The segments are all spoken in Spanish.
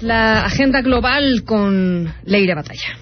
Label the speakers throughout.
Speaker 1: la agenda global con Leire Batalla.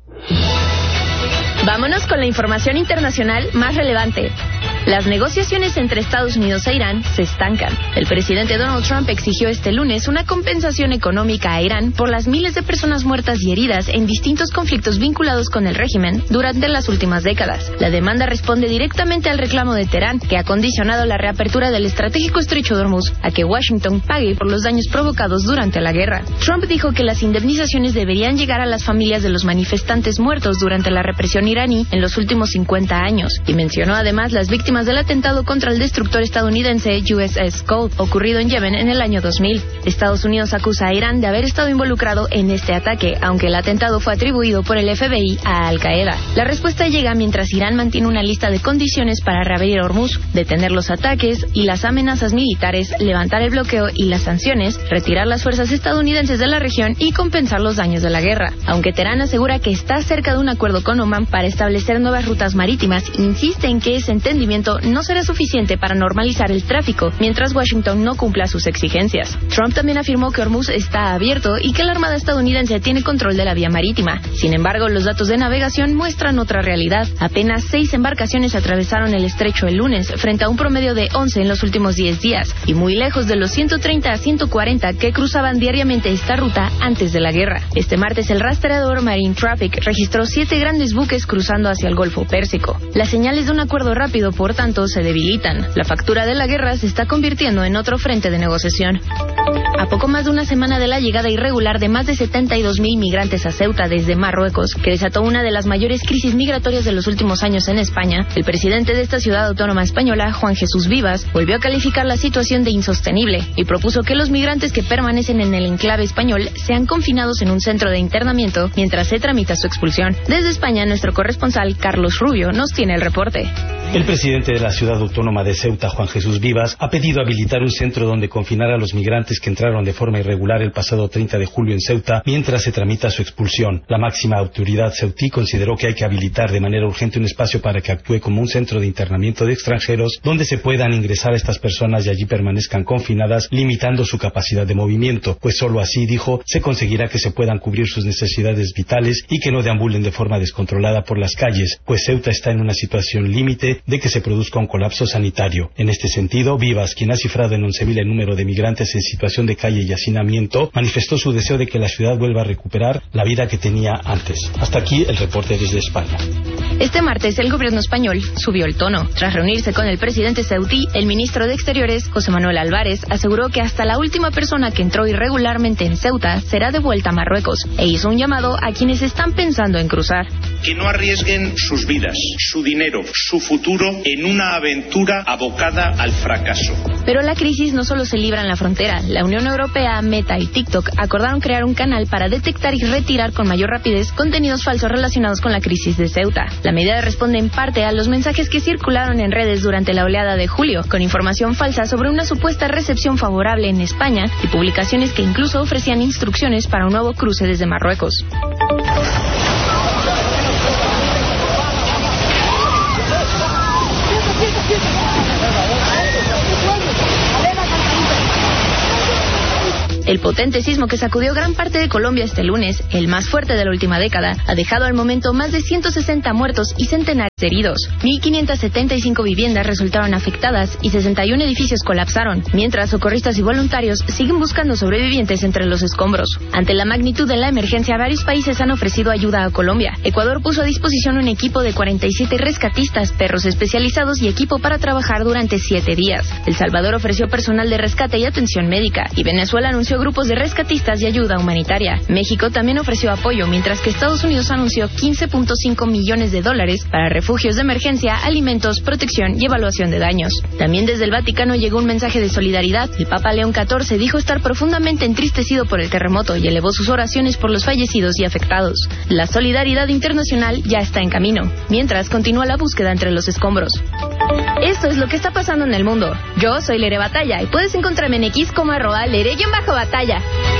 Speaker 2: Vámonos con la información internacional más relevante. Las negociaciones entre Estados Unidos e Irán se estancan. El presidente Donald Trump exigió este lunes una compensación económica a Irán por las miles de personas muertas y heridas en distintos conflictos vinculados con el régimen durante las últimas décadas. La demanda responde directamente al reclamo de Teherán, que ha condicionado la reapertura del estratégico estrecho de Hormuz a que Washington pague por los daños provocados durante la guerra. Trump dijo que las indemnizaciones deberían llegar a las familias de los manifestantes muertos durante la represión iraní en los últimos 50 años, y mencionó además las víctimas del atentado contra el destructor estadounidense USS Cole, ocurrido en Yemen en el año 2000. Estados Unidos acusa a Irán de haber estado involucrado en este ataque, aunque el atentado fue atribuido por el FBI a Al-Qaeda. La respuesta llega mientras Irán mantiene una lista de condiciones para reabrir Hormuz: detener los ataques y las amenazas militares, levantar el bloqueo y las sanciones, retirar las fuerzas estadounidenses de la región y compensar los daños de la guerra. Aunque Teherán asegura que está cerca de un acuerdo con Omán para establecer nuevas rutas marítimas, insiste en que ese entendimiento no será suficiente para normalizar el tráfico mientras Washington no cumpla sus exigencias. Trump también afirmó que Hormuz está abierto y que la Armada estadounidense tiene control de la vía marítima. Sin embargo, los datos de navegación muestran otra realidad. Apenas 6 embarcaciones atravesaron el estrecho el lunes, frente a un promedio de 11 en los últimos 10 días, y muy lejos de los 130 a 140 que cruzaban diariamente esta ruta antes de la guerra. Este martes, el rastreador Marine Traffic registró 7 grandes buques cruzando hacia el Golfo Pérsico. Las señales de un acuerdo rápido, por tanto, se debilitan. La factura de la guerra se está convirtiendo en otro frente de negociación. A poco más de una semana de la llegada irregular de más de 72,000 migrantes a Ceuta desde Marruecos, que desató una de las mayores crisis migratorias de los últimos años en España, el presidente de esta ciudad autónoma española, Juan Jesús Vivas, volvió a calificar la situación de insostenible y propuso que los migrantes que permanecen en el enclave español sean confinados en un centro de internamiento mientras se tramita su expulsión. Desde España, nuestro corresponsal Carlos Rubio nos tiene el reporte.
Speaker 3: El presidente de la ciudad autónoma de Ceuta, Juan Jesús Vivas, ha pedido habilitar un centro donde confinar a los migrantes que entraron de forma irregular el pasado 30 de julio en Ceuta mientras se tramita su expulsión. La máxima autoridad ceutí consideró que hay que habilitar de manera urgente un espacio para que actúe como un centro de internamiento de extranjeros donde se puedan ingresar a estas personas y allí permanezcan confinadas, limitando su capacidad de movimiento, pues solo así, dijo, se conseguirá que se puedan cubrir sus necesidades vitales y que no deambulen de forma descontrolada por las calles, pues Ceuta está en una situación límite de que se produzca un colapso sanitario. En este sentido, Vivas, quien ha cifrado en 11,000 el número de migrantes en situación de calle y hacinamiento, manifestó su deseo de que la ciudad vuelva a recuperar la vida que tenía antes. Hasta aquí el reporte desde España.
Speaker 2: Este martes, el gobierno español subió el tono. Tras reunirse con el presidente ceutí, el ministro de Exteriores, José Manuel Álvarez, aseguró que hasta la última persona que entró irregularmente en Ceuta será devuelta a Marruecos e hizo un llamado a quienes están pensando en cruzar.
Speaker 4: Que no arriesguen sus vidas, su dinero, su futuro en una aventura abocada al fracaso.
Speaker 2: Pero la crisis no solo se libra en la frontera. La Unión Europea, Meta y TikTok acordaron crear un canal para detectar y retirar con mayor rapidez contenidos falsos relacionados con la crisis de Ceuta. La medida responde en parte a los mensajes que circularon en redes durante la oleada de julio, con información falsa sobre una supuesta recepción favorable en España y publicaciones que incluso ofrecían instrucciones para un nuevo cruce desde Marruecos. El potente sismo que sacudió gran parte de Colombia este lunes, el más fuerte de la última década, ha dejado al momento más de 160 muertos y centenares de heridos. 1.575 viviendas resultaron afectadas y 61 edificios colapsaron, mientras socorristas y voluntarios siguen buscando sobrevivientes entre los escombros. Ante la magnitud de la emergencia, varios países han ofrecido ayuda a Colombia. Ecuador puso a disposición un equipo de 47 rescatistas, perros especializados y equipo para trabajar durante 7 días. El Salvador ofreció personal de rescate y atención médica, y Venezuela anunció grupos de rescatistas y ayuda humanitaria. México también ofreció apoyo, mientras que Estados Unidos anunció $15.5 millones para refugios de emergencia, alimentos, protección y evaluación de daños. También desde el Vaticano llegó un mensaje de solidaridad. El Papa León XIV dijo estar profundamente entristecido por el terremoto y elevó sus oraciones por los fallecidos y afectados. La solidaridad internacional ya está en camino, mientras continúa la búsqueda entre los escombros. Esto es lo que está pasando en el mundo. Yo soy Leire Batalla y puedes encontrarme en X como @Leire_Batalla.